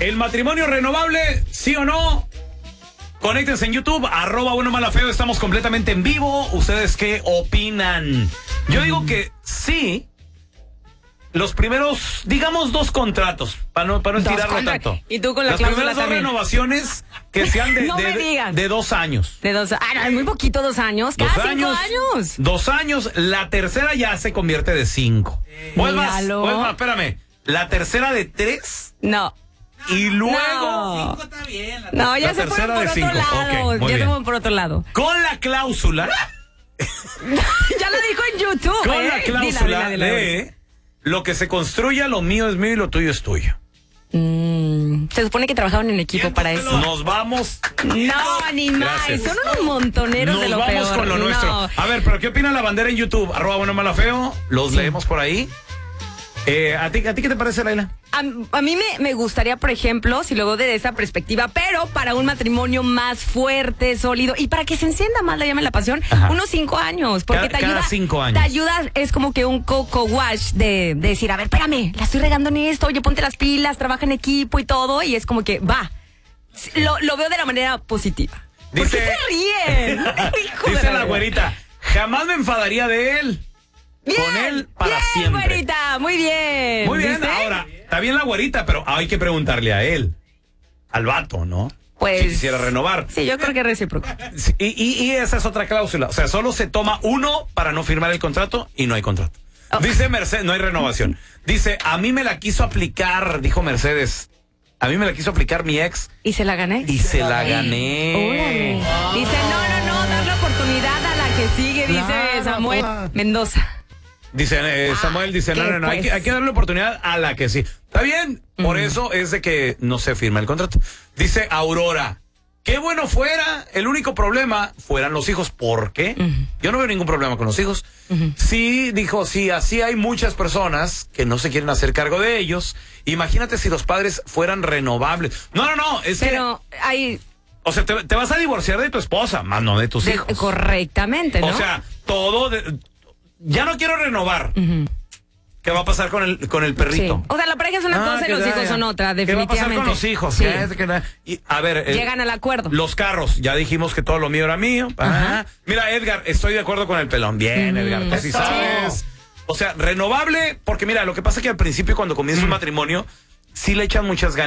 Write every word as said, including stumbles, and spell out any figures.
¿El matrimonio renovable, sí o no? Conéctense en YouTube, arroba bueno mala feo, estamos completamente en vivo. ¿Ustedes qué opinan? Yo digo que sí. Los primeros, digamos, dos contratos, para no, para no estirarlo tanto. Y tú con la Las cláusula primeras dos también. renovaciones que sean de, No de, me de, digas. de dos años. De dos, ah, no, es muy poquito, dos años. Dos Cada años, cinco años. Dos años. La tercera ya se convierte de cinco. O es más, Míralo. o es más, espérame. La tercera de tres No. y luego... No. Cinco está bien. La No, ya La se fueron tercera por de otro cinco. lado. Ok, muy ya se bien. fueron por otro lado. Con la cláusula... Ya lo dijo en YouTube. Con ¿eh? la Dila, cláusula dila, dila. de... Lo que se construya, lo mío es mío y lo tuyo es tuyo. Mm, se supone que trabajaban en equipo para eso. Nos vamos... No, ni más. Gracias. Son unos montoneros Nos de lo vamos peor. con lo No. nuestro. A ver, pero ¿qué opina la bandera en YouTube? Arroba bueno mala feo. Los leemos por ahí. Eh, ¿a, ti, ¿A ti qué te parece, Laila? A, a mí me, me gustaría, por ejemplo, si lo veo desde esa perspectiva, pero para un matrimonio más fuerte, sólido y para que se encienda más la llama de la pasión, Ajá. unos cinco años. Porque Cada- te ayuda. cada cinco años. Te ayuda, es como que un coco wash de, de decir, a ver, espérame, la estoy regando en esto, oye, ponte las pilas, trabaja en equipo y todo, y es como que va. Lo, lo veo de la manera positiva. ¿Por Dice- qué se ríen? Hijo de Dice la vida. güerita, jamás me enfadaría de él. Bien, Con él para bien, siempre. güerita, muy bien. Muy bien, ¿Viste? ahora, está bien la güerita, pero hay que preguntarle a él. Al vato, ¿no? Pues- Si quisiera renovar. Sí, yo creo que es recíproco. Sí, Y, y, y esa es otra cláusula. O sea, solo se toma uno para no firmar el contrato y no hay contrato. Oh. Dice Mercedes, no hay renovación. Dice, a mí me la quiso aplicar, dijo Mercedes. A mí me la quiso aplicar mi ex ¿Y se la gané? y se la gané. Órale. Dice, no, no, no, dar la oportunidad a la que sigue, dice Claro, Samuel pues. Mendoza. Dice eh, Samuel, dice, no, ¿qué, no, no, hay pues? que, hay que darle oportunidad a la que sí. Está bien, por eso es de que no se firma el contrato. Dice Aurora, qué bueno fuera, el único problema fueran los hijos. ¿Por qué? Yo no veo ningún problema con los hijos. Sí, dijo, sí, así hay muchas personas que no se quieren hacer cargo de ellos. Imagínate si los padres fueran renovables. No, no, no, es Pero hay... que, o sea, te, te vas a divorciar de tu esposa, más no de tus de- hijos. correctamente, ¿no? O sea, todo, de- ya no quiero renovar. ¿Qué va a pasar con el, con el sí. perrito? O sea, la pareja es una Ah, cosa y que los ya, hijos ya. son otra, ¿Qué va a definitivamente. pasar con los hijos? Sí. ¿Qué es que na- y, a ver, eh, Llegan al acuerdo. los carros, ya dijimos que todo lo mío era mío. Ah, mira, Edgar, estoy de acuerdo con el pelón. Bien, Edgar, tú sí eso. sabes. O sea, renovable, porque mira, lo que pasa es que al principio cuando comienza un matrimonio, sí le echan muchas ganas.